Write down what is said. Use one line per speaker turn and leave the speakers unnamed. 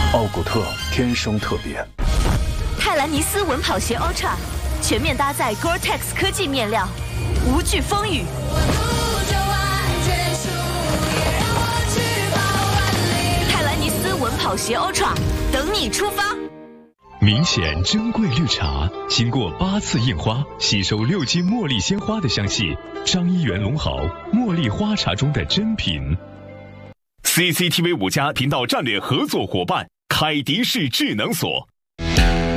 奥古特天生特别。
泰兰尼斯稳跑鞋 Ultra 全面搭载 Gore-Tex 科技面料，无惧风雨。泰兰尼斯稳跑鞋 Ultra 等你出发。
明显珍贵绿茶，经过8次印花，吸收6斤茉莉鲜花的香气。张一元龙豪茉莉花茶中的珍品。
CCTV 5+频道战略合作伙伴凯迪仕智能锁。